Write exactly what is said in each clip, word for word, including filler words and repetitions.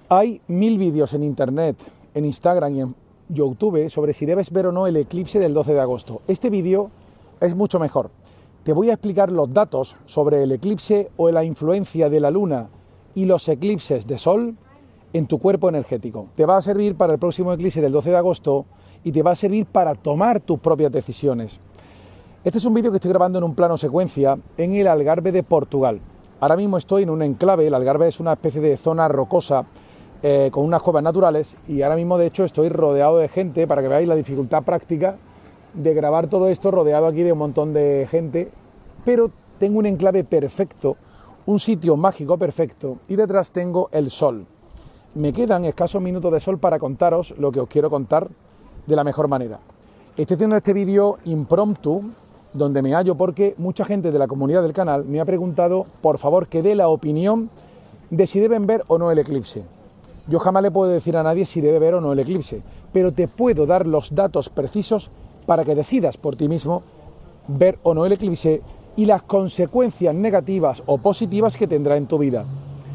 Hay mil vídeos en internet, en Instagram y en YouTube sobre si debes ver o no el eclipse del doce de agosto. Este vídeo es mucho mejor. Te voy a explicar los datos sobre el eclipse o la influencia de la luna y los eclipses de sol en tu cuerpo energético. Te va a servir para el próximo eclipse del doce de agosto y te va a servir para tomar tus propias decisiones. Este es un vídeo que estoy grabando en un plano secuencia en el Algarve de Portugal. Ahora mismo estoy en un enclave. El Algarve es una especie de zona rocosa eh, con unas cuevas naturales, y ahora mismo de hecho estoy rodeado de gente, para que veáis la dificultad práctica de grabar todo esto rodeado aquí de un montón de gente, pero tengo un enclave perfecto, un sitio mágico perfecto, y detrás tengo el sol. Me quedan escasos minutos de sol para contaros lo que os quiero contar de la mejor manera. Estoy haciendo este vídeo impromptu, donde me hallo porque mucha gente de la comunidad del canal me ha preguntado, por favor, que dé la opinión de si deben ver o no el eclipse. Yo jamás le puedo decir a nadie si debe ver o no el eclipse, pero te puedo dar los datos precisos para que decidas por ti mismo ver o no el eclipse y las consecuencias negativas o positivas que tendrá en tu vida.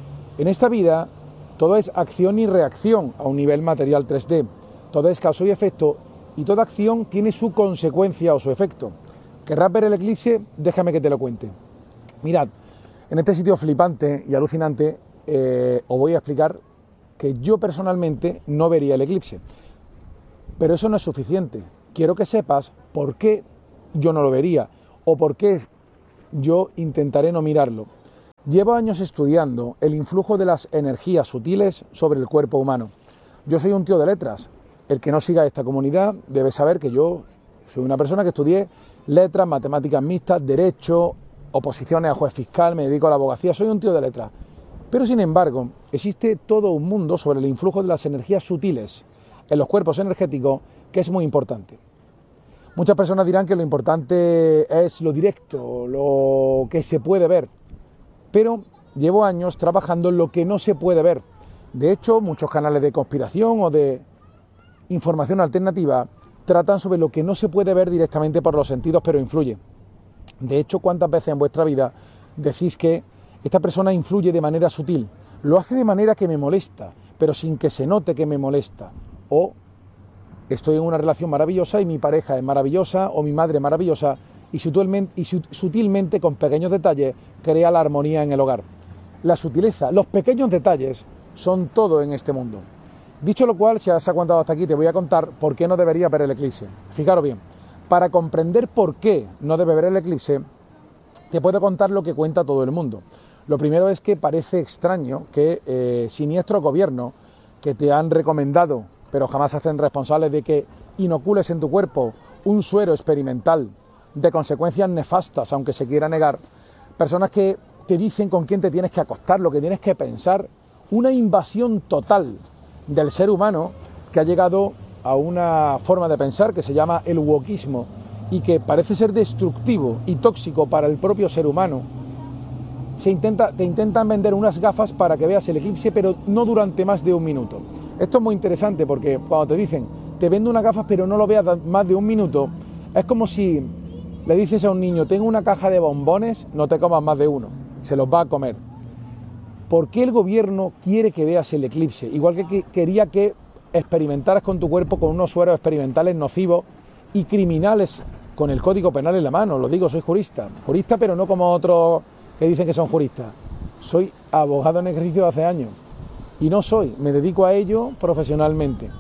En esta vida todo es acción y reacción a un nivel material tres D, todo es causa y efecto, y toda acción tiene su consecuencia o su efecto. ¿Querrás ver el eclipse? Déjame que te lo cuente. Mirad, en este sitio flipante y alucinante eh, os voy a explicar que yo personalmente no vería el eclipse. Pero eso no es suficiente. Quiero que sepas por qué yo no lo vería o por qué yo intentaré no mirarlo. Llevo años estudiando el influjo de las energías sutiles sobre el cuerpo humano. Yo soy un tío de letras. El que no siga esta comunidad debe saber que yo soy una persona que estudié letras, matemáticas mixtas, derecho, oposiciones a juez fiscal, me dedico a la abogacía, soy un tío de letras. Pero sin embargo, existe todo un mundo sobre el influjo de las energías sutiles en los cuerpos energéticos que es muy importante. Muchas personas dirán que lo importante es lo directo, lo que se puede ver, pero llevo años trabajando en lo que no se puede ver. De hecho, muchos canales de conspiración o de información alternativa tratan sobre lo que no se puede ver directamente por los sentidos, pero influye. De hecho, ¿cuántas veces en vuestra vida decís que esta persona influye de manera sutil? Lo hace de manera que me molesta, pero sin que se note que me molesta. O estoy en una relación maravillosa y mi pareja es maravillosa, o mi madre es maravillosa, y sutilmente, y sutilmente con pequeños detalles crea la armonía en el hogar. La sutileza, los pequeños detalles son todo en este mundo. Dicho lo cual, si has aguantado hasta aquí, te voy a contar por qué no debería ver el eclipse. Fijaros bien, para comprender por qué no debe ver el eclipse, te puedo contar lo que cuenta todo el mundo. Lo primero es que parece extraño que eh, siniestros gobiernos que te han recomendado, pero jamás se hacen responsables de que inocules en tu cuerpo un suero experimental de consecuencias nefastas, aunque se quiera negar, personas que te dicen con quién te tienes que acostar, lo que tienes que pensar, una invasión total del ser humano que ha llegado a una forma de pensar que se llama el wokismo y que parece ser destructivo y tóxico para el propio ser humano. Se intenta, te intentan vender unas gafas para que veas el eclipse, pero no durante más de un minuto. Esto es muy interesante porque cuando te dicen te vendo unas gafas pero no lo veas más de un minuto, es como si le dices a un niño tengo una caja de bombones, no te comas más de uno, se los va a comer. ¿Por qué el gobierno quiere que veas el eclipse? Igual que quería que experimentaras con tu cuerpo con unos sueros experimentales nocivos y criminales con el Código Penal en la mano. Lo digo, soy jurista. Jurista, pero no como otros que dicen que son juristas. Soy abogado en ejercicio de hace años. Y no soy, me dedico a ello profesionalmente.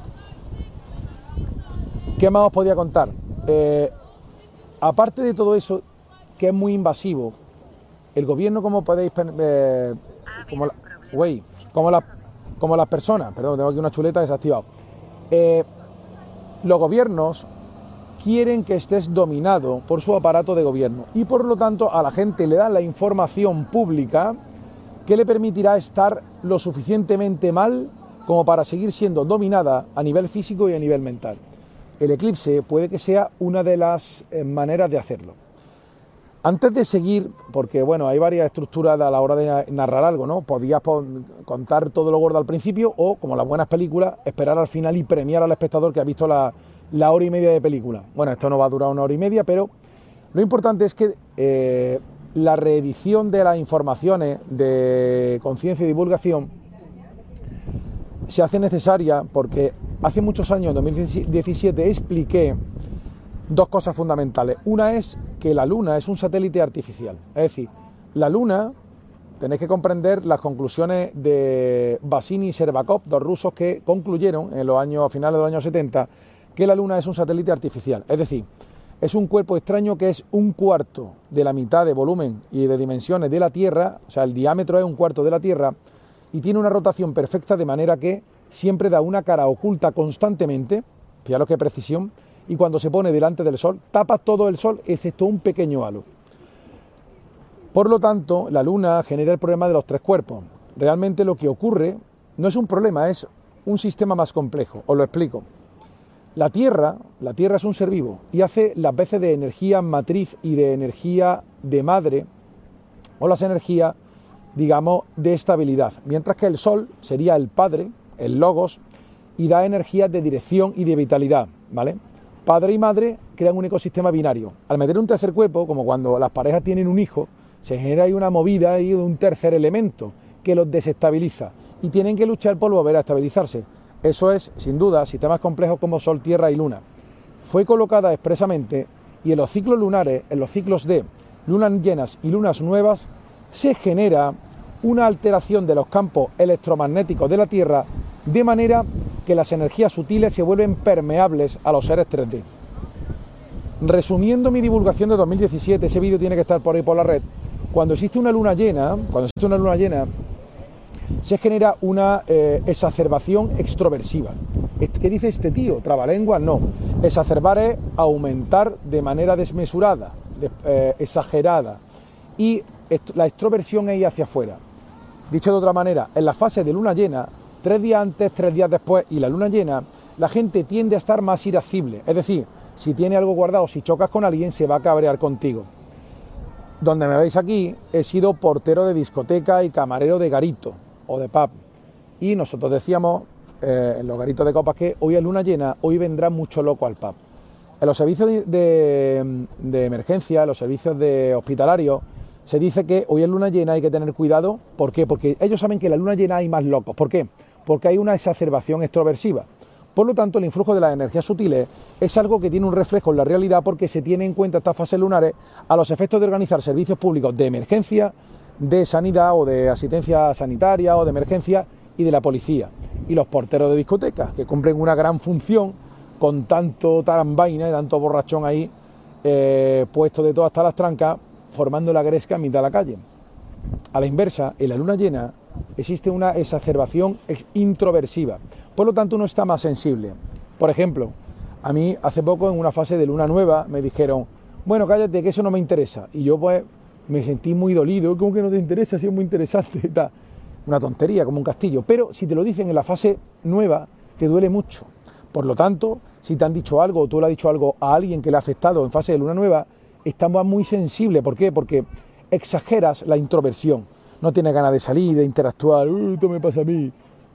¿Qué más os podía contar? Eh, aparte de todo eso, que es muy invasivo, el gobierno, como podéis... Eh, como, la, wey, como, la, como las personas, perdón, tengo aquí una chuleta desactivada. Eh, los gobiernos quieren que estés dominado por su aparato de gobierno y por lo tanto a la gente le dan la información pública que le permitirá estar lo suficientemente mal como para seguir siendo dominada a nivel físico y a nivel mental. El eclipse puede que sea una de las eh, maneras de hacerlo. Antes de seguir, porque bueno, hay varias estructuras a la hora de narrar algo, ¿no? Podías contar todo lo gordo al principio o, como las buenas películas, esperar al final y premiar al espectador que ha visto la, la hora y media de película. Bueno, esto no va a durar una hora y media, pero lo importante es que eh, la reedición de las informaciones de conciencia y divulgación se hace necesaria porque hace muchos años, en dos mil diecisiete, expliqué dos cosas fundamentales. Una es que la Luna es un satélite artificial. Es decir, la Luna, tenéis que comprender las conclusiones de Bassini y Shcherbakov, dos rusos que concluyeron en los años, a finales de los años setenta, que la Luna es un satélite artificial. Es decir, es un cuerpo extraño que es un cuarto de la mitad de volumen y de dimensiones de la Tierra, o sea, el diámetro es un cuarto de la Tierra, y tiene una rotación perfecta de manera que siempre da una cara oculta constantemente, fijaros qué precisión, y cuando se pone delante del Sol, tapa todo el Sol excepto un pequeño halo. Por lo tanto, la Luna genera el problema de los tres cuerpos. Realmente lo que ocurre no es un problema, es un sistema más complejo. Os lo explico. La Tierra, la Tierra es un ser vivo y hace las veces de energía matriz y de energía de madre, o las energías, digamos, de estabilidad. Mientras que el Sol sería el padre, el logos, y da energías de dirección y de vitalidad, ¿vale? Padre y madre crean un ecosistema binario. Al meter un tercer cuerpo, como cuando las parejas tienen un hijo, se genera ahí una movida ahí de un tercer elemento que los desestabiliza y tienen que luchar por volver a estabilizarse. Eso es, sin duda, sistemas complejos como Sol, Tierra y Luna. Fue colocada expresamente y en los ciclos lunares, en los ciclos de lunas llenas y lunas nuevas, se genera una alteración de los campos electromagnéticos de la Tierra de manera que las energías sutiles se vuelven permeables a los seres tres D. Resumiendo mi divulgación de dos mil diecisiete, ese vídeo tiene que estar por ahí por la red. Cuando existe una luna llena, cuando existe una luna llena, se genera una eh, exacerbación extroversiva. ¿Qué dice este tío? ¿Trabalenguas? No. Exacerbar es aumentar de manera desmesurada, de, eh, exagerada. Y est- la extroversión es ir hacia afuera. Dicho de otra manera, en la fase de luna llena, tres días antes, tres días después y la luna llena, la gente tiende a estar más irascible. Es decir, si tiene algo guardado, si chocas con alguien, se va a cabrear contigo. Donde me veis aquí, he sido portero de discoteca y camarero de garito o de pub. Y nosotros decíamos eh, en los garitos de copas que hoy es luna llena, hoy vendrá mucho loco al pub. En los servicios de, de, de emergencia, en los servicios de hospitalarios, se dice que hoy es luna llena, hay que tener cuidado. ¿Por qué? Porque ellos saben que en la luna llena hay más locos. ¿Por qué? Porque hay una exacerbación extroversiva. Por lo tanto, el influjo de las energías sutiles es algo que tiene un reflejo en la realidad porque se tiene en cuenta estas fases lunares a los efectos de organizar servicios públicos de emergencia, de sanidad o de asistencia sanitaria o de emergencia y de la policía. Y los porteros de discotecas, que cumplen una gran función con tanto tarambaina y tanto borrachón ahí eh, puesto de todas hasta las trancas, formando la gresca en mitad de la calle. A la inversa, en la luna llena existe una exacerbación introversiva, por lo tanto uno está más sensible. Por ejemplo, a mí hace poco en una fase de luna nueva me dijeron, bueno, cállate que eso no me interesa, y yo pues me sentí muy dolido, ¿cómo que no te interesa? Ha sido muy interesante y tal. Una tontería, como un castillo, pero si te lo dicen en la fase nueva, te duele mucho. Por lo tanto, si te han dicho algo o tú le has dicho algo a alguien que le ha afectado en fase de luna nueva, estamos muy sensibles. ¿Por qué? Porque exageras la introversión. No tienes ganas de salir, de interactuar, uh, esto me pasa a mí.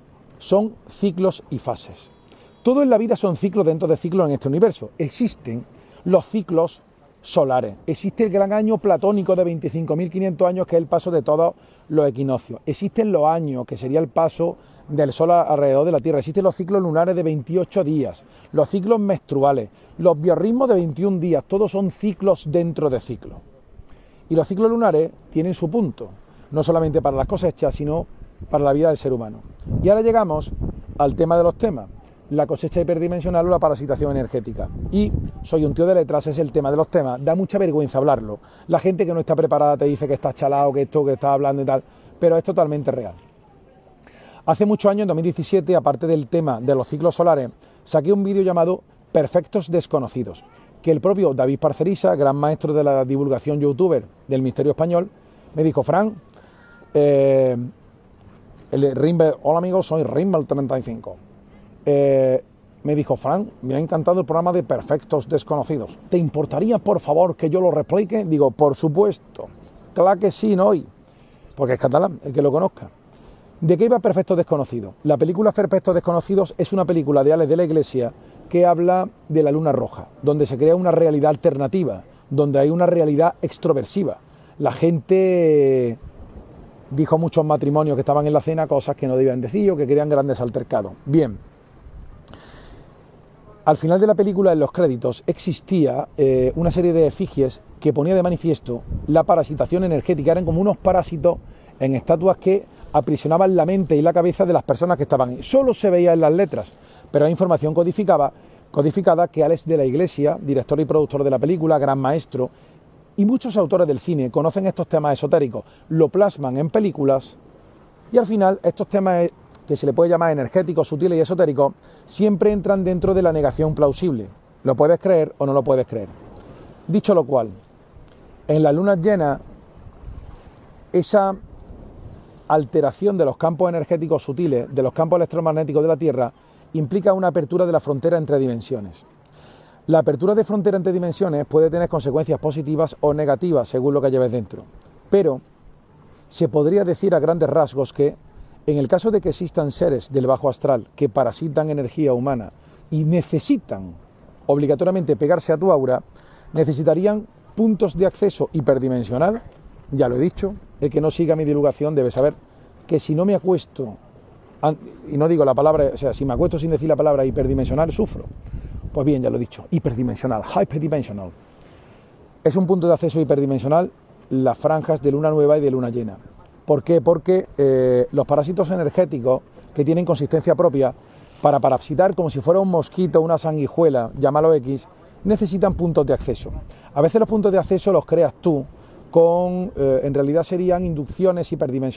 Son ciclos y fases. Todo en la vida son ciclos dentro de ciclos en este universo. Existen los ciclos solares. Existe el gran año platónico de veinticinco mil quinientos años, que es el paso de todos los equinoccios. Existen los años, que sería el paso del Sol alrededor de la Tierra. Existen los ciclos lunares de veintiocho días, los ciclos menstruales, los biorritmos de veintiún días. Todos son ciclos dentro de ciclos. Y los ciclos lunares tienen su punto, no solamente para las cosechas, sino para la vida del ser humano. Y ahora llegamos al tema de los temas, la cosecha hiperdimensional o la parasitación energética. Y soy un tío de letras, es el tema de los temas, da mucha vergüenza hablarlo. La gente que no está preparada te dice que estás chalado, que esto, que estás hablando y tal, pero es totalmente real. Hace muchos años, en dos mil diecisiete, aparte del tema de los ciclos solares, saqué un vídeo llamado Perfectos Desconocidos, que el propio David Parcerisa, gran maestro de la divulgación youtuber del misterio español, me dijo, Fran, eh, el Rimbel, hola amigos, soy Rimbel treinta y cinco. Eh, me dijo, Fran, me ha encantado el programa de Perfectos Desconocidos. ¿Te importaría, por favor, que yo lo replique? Digo, por supuesto. Claro que sí, no hoy. Porque es catalán, el que lo conozca. ¿De qué iba Perfectos Desconocidos? La película Perfectos Desconocidos es una película de Alex de la Iglesia que habla de la luna roja, donde se crea una realidad alternativa, donde hay una realidad extroversiva. La gente dijo muchos matrimonios que estaban en la cena cosas que no debían decir o que querían grandes altercados. Bien, al final de la película, en los créditos, existía eh, una serie de efigies que ponía de manifiesto la parasitación energética. Eran como unos parásitos en estatuas que aprisionaban la mente y la cabeza de las personas que estaban ahí. Solo se veía en las letras, pero hay información codificada, codificada que Alex de la Iglesia, director y productor de la película, gran maestro, y muchos autores del cine conocen estos temas esotéricos, lo plasman en películas y al final estos temas que se le puede llamar energéticos, sutiles y esotéricos, siempre entran dentro de la negación plausible. Lo puedes creer o no lo puedes creer. Dicho lo cual, en las lunas llenas, esa alteración de los campos energéticos sutiles, de los campos electromagnéticos de la Tierra, implica una apertura de la frontera entre dimensiones. La apertura de frontera entre dimensiones puede tener consecuencias positivas o negativas según lo que lleves dentro, pero se podría decir a grandes rasgos que en el caso de que existan seres del bajo astral que parasitan energía humana y necesitan obligatoriamente pegarse a tu aura, necesitarían puntos de acceso hiperdimensional. Ya lo he dicho, el que no siga mi divulgación debe saber que si no me acuesto, y no digo la palabra, o sea, si me acuesto sin decir la palabra hiperdimensional, sufro. Pues bien, ya lo he dicho, hiperdimensional, hyperdimensional. Es un punto de acceso hiperdimensional las franjas de luna nueva y de luna llena. ¿Por qué? Porque eh, los parásitos energéticos que tienen consistencia propia, para parasitar como si fuera un mosquito, una sanguijuela, llámalo X, necesitan puntos de acceso. A veces los puntos de acceso los creas tú, con, eh, en realidad serían inducciones hiperdimensionales.